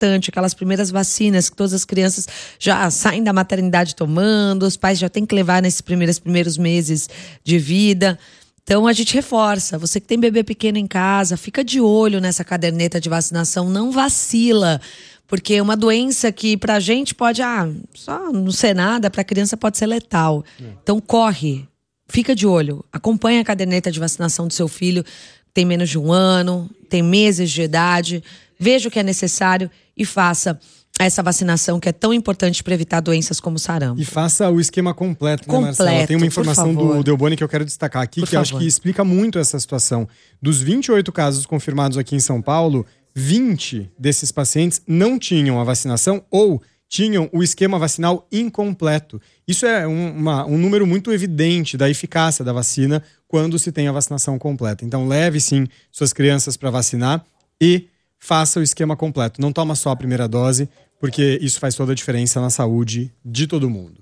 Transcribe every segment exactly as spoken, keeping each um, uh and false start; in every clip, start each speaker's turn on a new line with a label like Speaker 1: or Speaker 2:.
Speaker 1: importante, aquelas primeiras vacinas que todas as crianças já saem da maternidade tomando, os pais já têm que levar nesses primeiros, primeiros meses de vida. Então a gente reforça, você que tem bebê pequeno em casa, fica de olho nessa caderneta de vacinação, não vacila. Porque é uma doença que pra gente pode, ah, só não ser nada, pra criança pode ser letal. É. Então corre, fica de olho, acompanha a caderneta de vacinação do seu filho, tem menos de um ano, tem meses de idade, veja o que é necessário e faça essa vacinação que é tão importante para evitar doenças como sarampo.
Speaker 2: E faça o esquema completo, né,
Speaker 1: completo,
Speaker 2: Marcela? Tem uma informação do Delboni que eu quero destacar aqui,
Speaker 1: por
Speaker 2: que eu acho
Speaker 1: favor.
Speaker 2: que explica muito essa situação. Dos vinte e oito casos confirmados aqui em São Paulo, vinte desses pacientes não tinham a vacinação ou tinham o esquema vacinal incompleto. Isso é um, uma, um número muito evidente da eficácia da vacina quando se tem a vacinação completa. Então leve sim suas crianças para vacinar e faça o esquema completo. Não toma só a primeira dose, porque isso faz toda a diferença na saúde de todo mundo.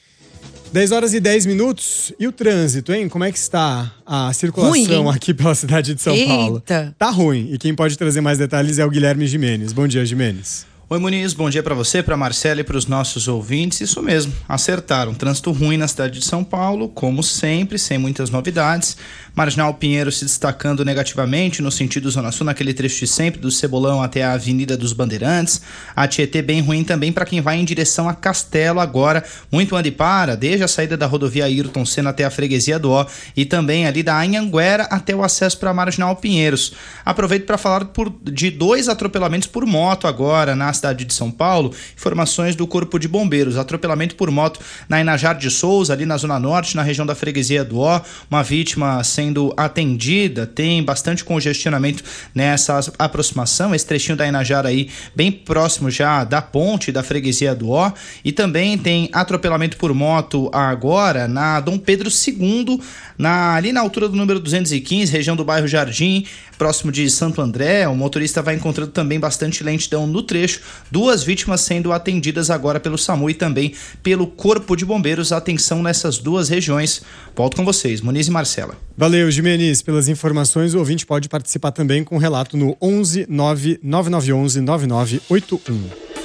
Speaker 2: dez horas e dez minutos. E o trânsito, hein? Como é que está a circulação ruim, aqui pela cidade de São
Speaker 1: Eita.
Speaker 2: Paulo? Tá ruim. E quem pode trazer mais detalhes é o Guilherme Gimenez. Bom dia, Gimenez.
Speaker 3: Oi, Muniz, bom dia para você, para Marcela e para os nossos ouvintes. Isso mesmo, acertaram. Trânsito ruim na cidade de São Paulo, como sempre, sem muitas novidades. Marginal Pinheiro se destacando negativamente no sentido Zona Sul, naquele trecho de sempre, do Cebolão até a Avenida dos Bandeirantes. A Tietê bem ruim também para quem vai em direção a Castelo agora. Muito anda e para, desde a saída da rodovia Ayrton Senna até a Freguesia do Ó e também ali da Anhanguera até o acesso para a Marginal Pinheiros. Aproveito para falar por, de dois atropelamentos por moto agora na cidade de São Paulo. Informações do Corpo de Bombeiros. Atropelamento por moto na Inajar de Souza, ali na Zona Norte, na região da Freguesia do Ó. Uma vítima sendo atendida, tem bastante congestionamento nessa aproximação, esse trechinho da Inajar aí, bem próximo já da ponte da Freguesia do Ó, e também tem atropelamento por moto agora na Dom Pedro segundo, na, ali na altura do número duzentos e quinze, região do bairro Jardim, próximo de Santo André. O motorista vai encontrando também bastante lentidão no trecho, duas vítimas sendo atendidas agora pelo SAMU e também pelo Corpo de Bombeiros. Atenção nessas duas regiões. Volto com vocês, Muniz e Marcela.
Speaker 2: Valeu, Gimenez, pelas informações. O ouvinte pode participar também com relato no onze nove nove nove um um nove nove oito um.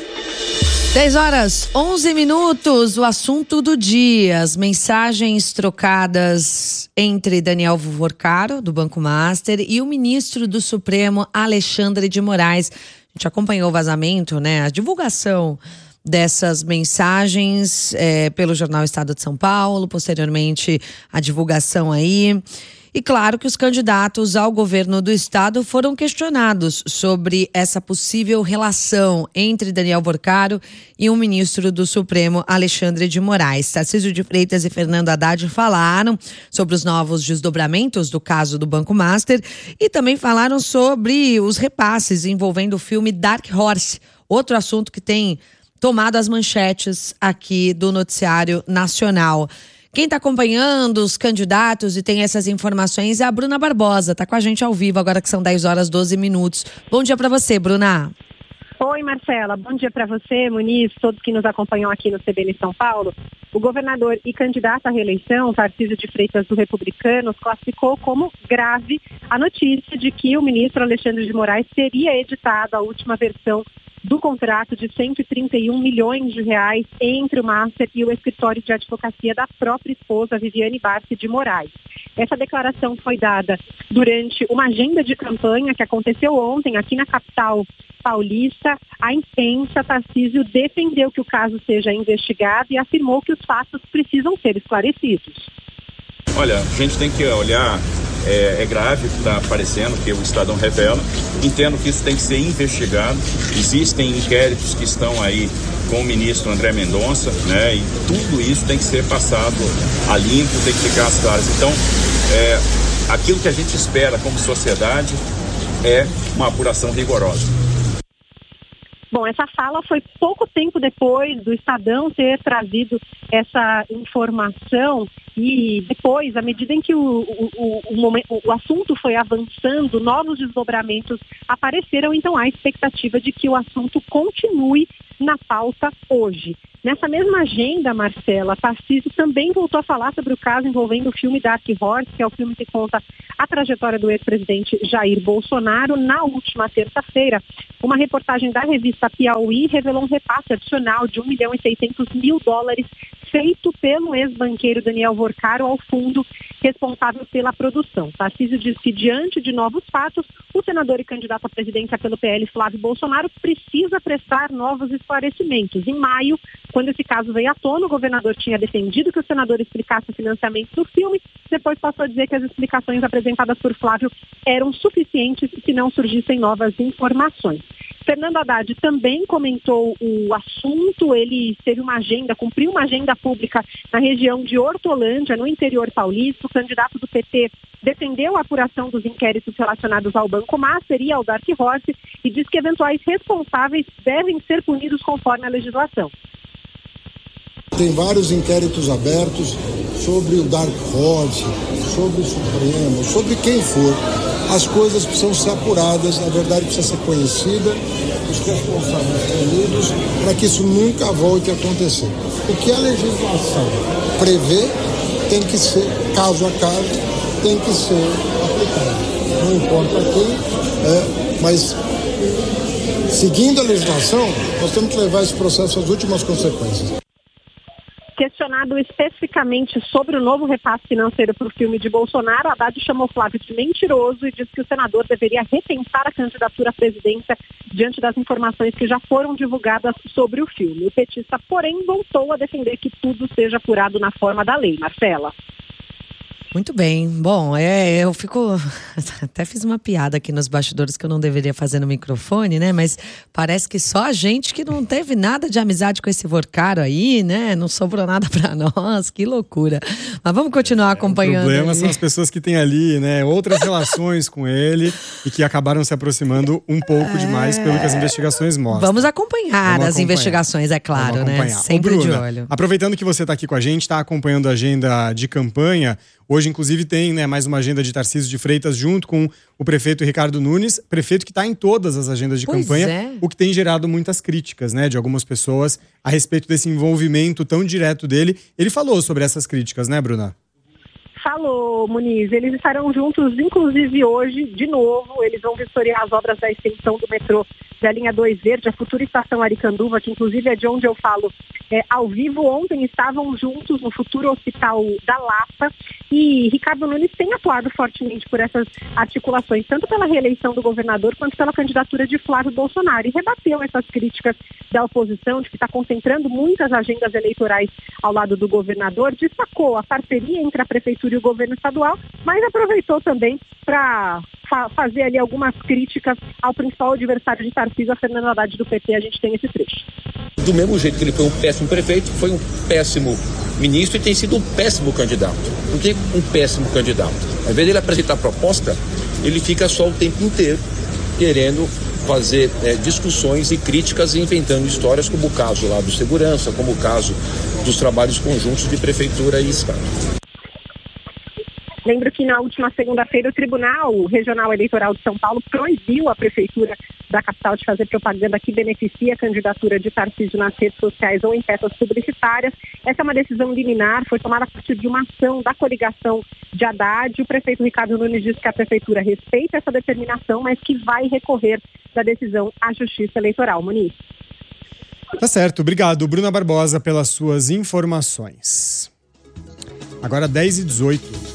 Speaker 1: dez horas, onze minutos, o assunto do dia, as mensagens trocadas entre Daniel Vorcaro, do Banco Master, e o ministro do Supremo, Alexandre de Moraes. A gente acompanhou o vazamento, né, a divulgação dessas mensagens é, pelo jornal Estado de São Paulo, posteriormente a divulgação aí. E claro que os candidatos ao governo do estado foram questionados sobre essa possível relação entre Daniel Vorcaro e o ministro do Supremo, Alexandre de Moraes. Tarcísio de Freitas e Fernando Haddad falaram sobre os novos desdobramentos do caso do Banco Master e também falaram sobre os repasses envolvendo o filme Dark Horse, outro assunto que tem tomado as manchetes aqui do noticiário nacional. Quem está acompanhando os candidatos e tem essas informações é a Bruna Barbosa. Está com a gente ao vivo agora que são dez horas, doze minutos. Bom dia para você, Bruna.
Speaker 4: Oi, Marcela. Bom dia para você, Muniz, todos que nos acompanham aqui no C B N São Paulo. O governador e candidato à reeleição, Tarcísio de Freitas, do Republicanos, classificou como grave a notícia de que o ministro Alexandre de Moraes teria editado a última versão do contrato de cento e trinta e um milhões de reais entre o Master e o escritório de advocacia da própria esposa, Viviane Barsi de Moraes. Essa declaração foi dada durante uma agenda de campanha que aconteceu ontem aqui na capital paulista. A imprensa, Tarcísio defendeu que o caso seja investigado e afirmou que os fatos precisam ser esclarecidos.
Speaker 5: Olha, a gente tem que olhar, é, é grave o que está aparecendo, que o Estadão revela. Entendo que isso tem que ser investigado. Existem inquéritos que estão aí com o ministro André Mendonça, né? E tudo isso tem que ser passado a limpo, tem que ficar às claras. Então, é, aquilo que a gente espera como sociedade é uma apuração rigorosa.
Speaker 4: Bom, essa fala foi pouco tempo depois do Estadão ter trazido essa informação E depois, à medida em que o, o, o, o, momento, o assunto foi avançando, novos desdobramentos apareceram, então há a expectativa de que o assunto continue na pauta hoje. Nessa mesma agenda, Marcela, Tarcísio também voltou a falar sobre o caso envolvendo o filme Dark Horse, que é o filme que conta a trajetória do ex-presidente Jair Bolsonaro. Na última terça-feira, uma reportagem da revista Piauí revelou um repasse adicional de um milhão e seiscentos mil dólares feito pelo ex-banqueiro Daniel Vorcaro ao fundo responsável pela produção. Tarcísio diz que, diante de novos fatos, o senador e candidato à presidência pelo P L, Flávio Bolsonaro, precisa prestar novos esclarecimentos. Em maio, quando esse caso veio à tona, o governador tinha defendido que o senador explicasse o financiamento do filme, depois passou a dizer que as explicações apresentadas por Flávio eram suficientes se não surgissem novas informações. Fernando Haddad também comentou o assunto, ele teve uma agenda, cumpriu uma agenda pública na região de Hortolândia, no interior paulista. O candidato do P T defendeu a apuração dos inquéritos relacionados ao Banco Master e ao Dark Horse e diz que eventuais responsáveis devem ser punidos conforme a legislação.
Speaker 6: Tem vários inquéritos abertos sobre o Dark Horse, sobre o Supremo, sobre quem for. As coisas precisam ser apuradas, a verdade precisa ser conhecida, os responsáveis punidos, para que isso nunca volte a acontecer. O que a legislação prevê tem que ser, caso a caso, tem que ser aplicado. Não importa quem, é, mas seguindo a legislação, nós temos que levar esse processo às últimas consequências.
Speaker 4: Questionado especificamente sobre o novo repasse financeiro para o filme de Bolsonaro, Haddad chamou Flávio de mentiroso e disse que o senador deveria repensar a candidatura à presidência diante das informações que já foram divulgadas sobre o filme. O petista, porém, voltou a defender que tudo seja apurado na forma da lei. Marcela.
Speaker 1: Muito bem. Bom, é, eu fico... Até fiz uma piada aqui nos bastidores que eu não deveria fazer no microfone, né? Mas parece que só a gente que não teve nada de amizade com esse Vorcaro aí, né? Não sobrou nada pra nós. Que loucura. Mas vamos continuar acompanhando.
Speaker 2: O problema
Speaker 1: ele.
Speaker 2: são as pessoas que têm ali, né? Outras relações com ele e que acabaram se aproximando um pouco é... demais pelo que as investigações mostram.
Speaker 1: Vamos acompanhar vamos as acompanhar. investigações, é claro, né? Sempre Ô, Bruna, de olho.
Speaker 2: Aproveitando que você está aqui com a gente, está acompanhando a agenda de campanha. Hoje, inclusive, tem né, mais uma agenda de Tarcísio de Freitas junto com o prefeito Ricardo Nunes, prefeito que está em todas as agendas de
Speaker 1: pois
Speaker 2: campanha,
Speaker 1: é.
Speaker 2: o que tem gerado muitas críticas né, de algumas pessoas a respeito desse envolvimento tão direto dele. Ele falou sobre essas críticas, né, Bruna?
Speaker 4: Falou, Muniz. Eles estarão juntos, inclusive hoje, de novo. Eles vão vistoriar as obras da extensão do metrô da linha dois Verde, a futura estação Aricanduva, que inclusive é de onde eu falo é, ao vivo. Ontem estavam juntos no futuro hospital da Lapa e Ricardo Nunes tem atuado fortemente por essas articulações, tanto pela reeleição do governador quanto pela candidatura de Flávio Bolsonaro, e rebateu essas críticas da oposição de que está concentrando muitas agendas eleitorais ao lado do governador, destacou a parceria entre a prefeitura e o governo estadual, mas aproveitou também para fa- fazer ali algumas críticas ao principal adversário de Tarcísio, a Fernando Haddad do P T. A gente tem esse trecho.
Speaker 7: Do mesmo jeito que ele foi um péssimo prefeito, foi um péssimo ministro e tem sido um péssimo candidato. Por que um péssimo candidato? Ao invés dele apresentar proposta, ele fica só o tempo inteiro querendo fazer é, discussões e críticas e inventando histórias, como o caso lá do segurança, como o caso dos trabalhos conjuntos de prefeitura e Estado.
Speaker 4: Lembro que na última segunda-feira o Tribunal Regional Eleitoral de São Paulo proibiu a Prefeitura da capital de fazer propaganda que beneficia a candidatura de Tarcísio nas redes sociais ou em peças publicitárias. Essa é uma decisão liminar, foi tomada a partir de uma ação da coligação de Haddad. O prefeito Ricardo Nunes disse que a Prefeitura respeita essa determinação, mas que vai recorrer da decisão à Justiça Eleitoral. Muniz.
Speaker 2: Tá certo. Obrigado, Bruna Barbosa, pelas suas informações. Agora dez e dezoito.